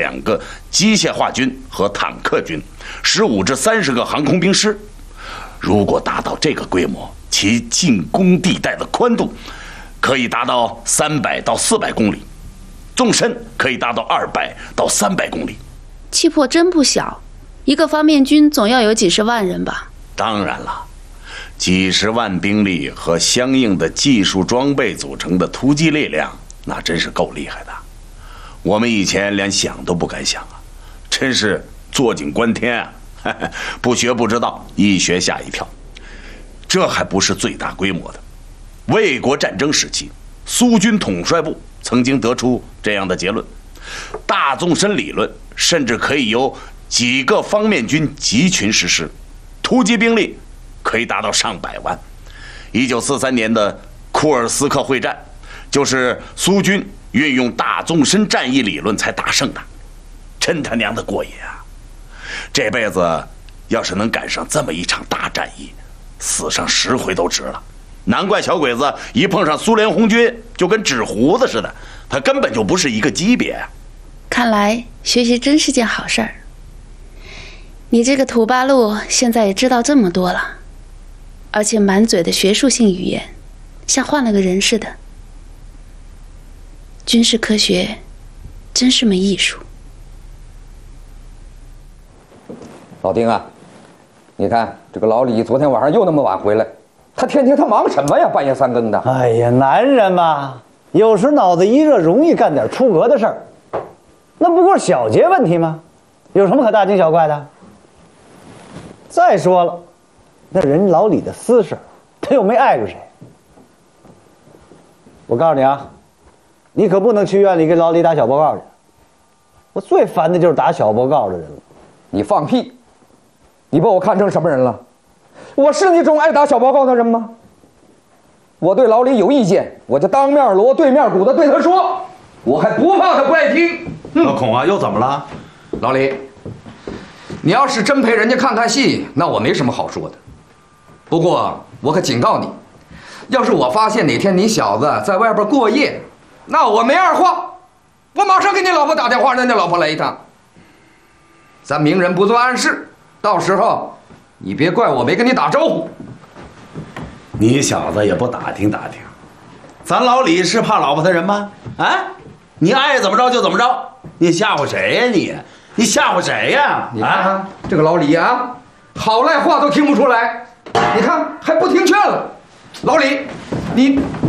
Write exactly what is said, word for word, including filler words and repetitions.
两个机械化军和坦克军，十五至三十个航空兵师。如果达到这个规模，其进攻地带的宽度可以达到三百到四百公里，纵深可以达到二百到三百公里。 气魄真不小，一个方面军总要有几十万人吧？ 当然了，几十万兵力和相应的技术装备组成的突击力量，那真是够厉害的。我们以前连想都不敢想啊，真是坐井观天啊！不学不知道，一学吓一跳。这还不是最大规模的。卫国战争时期，苏军统帅部曾经得出这样的结论：大纵深理论甚至可以由几个方面军集群实施，突击兵力可以达到上百万。一九四三年的库尔斯克会战，就是苏军运用大纵深战役理论才打胜的，真他娘的过瘾啊！这辈子要是能赶上这么一场大战役，死上十回都值了。难怪小鬼子一碰上苏联红军就跟纸糊子似的，他根本就不是一个级别啊。 看来学习真是件好事儿。你这个土八路现在也知道这么多了，而且满嘴的学术性语言，像换了个人似的。军事科学真是门艺术。 老丁啊，你看这个老李昨天晚上又那么晚回来，他天天他忙什么呀？半夜三更的。 哎呀，男人嘛，有时脑子一热容易干点出格的事儿，那不过是小节问题吗？有什么可大惊小怪的？再说了，那人老李的私事，他又没碍着谁。我告诉你啊，你可不能去院里给老李打小报告去。我最烦的就是打小报告的人了。 你放屁！你把我看成什么人了？我是那种爱打小报告的人吗？我对老李有意见，我就当面锣对面鼓的对他说，我还不怕他不爱听。 嗯、老孔啊，又怎么了？ 老李，你要是真陪人家看看戏，那我没什么好说的。不过我可警告你，要是我发现哪天你小子在外边过夜，那我没二话，我马上给你老婆打电话，让你老婆来一趟。咱明人不做暗事，到时候你别怪我没跟你打招呼。 你小子也不打听打听，咱老李是怕老婆他人吗？啊，你爱怎么着就怎么着，你吓唬谁呀你？你吓唬谁呀？ 你看、啊、这个老李啊，好赖话都听不出来，你看还不听劝了。老李，你